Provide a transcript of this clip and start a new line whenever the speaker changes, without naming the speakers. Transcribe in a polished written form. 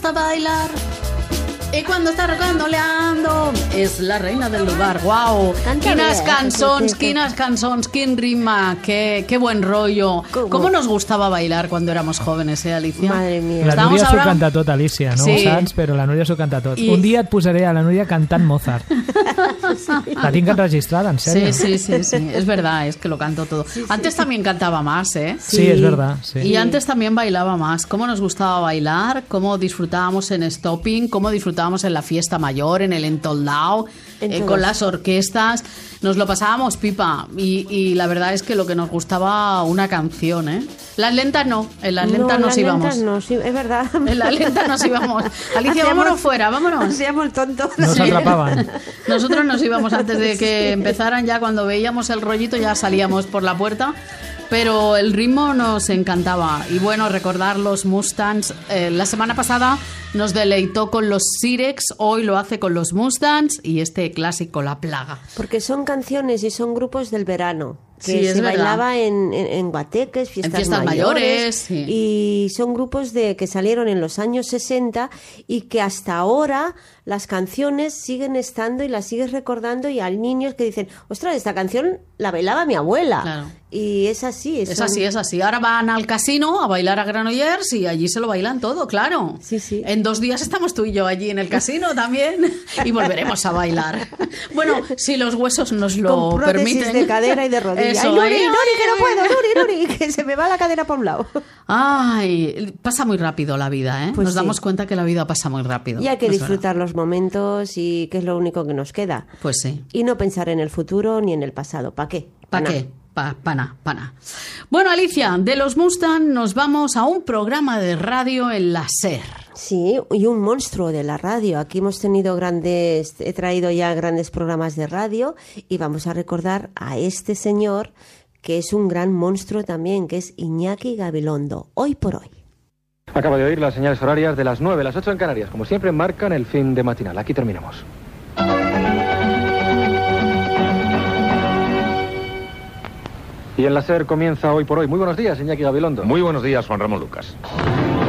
gusta bailar. Y cuando está rocandoleando és la reina del lugar. Guau, quines cançons, quin ritme, qué buen rollo. ¿Cómo nos gustaba bailar cuando éramos jóvenes, Alicia?
Madre mía.
La Núria s'ho canta tot, Alicia, no
sí.
Ho saps? Però la Núria s'ho canta tot. Un dia et posaré a la Núria cantant Mozart. La tinc enregistrada, en serio.
Sí, es verdad, es que lo canto todo. Antes también cantaba más, ¿eh?
Sí, es verdad. Sí.
Y antes también bailaba más. Cómo nos gustaba bailar, cómo disfrutábamos en Stopping, cómo disfrutábamos en la fiesta mayor, en el entoldao, con las orquestas. Nos lo pasábamos pipa y la verdad es que lo que nos gustaba una canción, ¿eh? Las lentas no, en las lentas nos íbamos.
Lentas no, sí, es verdad.
En las lentas nos íbamos. Alicia, vámonos fuera, vámonos.
Hacíamos el tonto.
Nos atrapaban.
Nosotros nos íbamos antes de que empezaran, ya cuando veíamos el rollito ya salíamos por la puerta. Pero el ritmo nos encantaba. Y bueno, recordar los Mustangs. La semana pasada nos deleitó con los Sirex, hoy lo hace con los Mustangs y este clásico, La Plaga.
Porque son canciones y son grupos del verano. Que
sí,
se bailaba en guateques, fiestas mayores
sí.
Y son grupos que salieron en los años 60 y que hasta ahora las canciones siguen estando y las sigues recordando, y hay niños que dicen, ostras, esta canción la bailaba mi abuela. Claro. Y es así.
Es así. Ahora van al casino a bailar a Granollers y allí se lo bailan todo, claro.
Sí.
En 2 días estamos tú y yo allí en el casino también y volveremos a bailar. Bueno, si los huesos nos lo
con
permiten.
De cadera y de rodilla.
Eso,
Nuri, que no puedo, Nuri, que se me va la cadera para un lado.
Ay, pasa muy rápido la vida, ¿eh?
Pues
nos damos cuenta que la vida pasa muy rápido.
Y hay que disfrutar los momentos, y que es lo único que nos queda.
Pues sí.
Y no pensar en el futuro ni en el pasado. ¿Para qué?
¿Para qué? Pana. Bueno, Alicia, de los Mustang nos vamos a un programa de radio en la SER.
Sí, y un monstruo de la radio. Aquí hemos tenido he traído ya grandes programas de radio, y vamos a recordar a este señor que es un gran monstruo también, que es Iñaki Gabilondo, hoy por hoy.
Acaba de oír las señales horarias de las 9, las 8 en Canarias. Como siempre, marcan el fin de matinal. Aquí terminamos. Y en la SER comienza Hoy por Hoy. Muy buenos días, Iñaki Gabilondo.
Muy buenos días, Juan Ramón Lucas.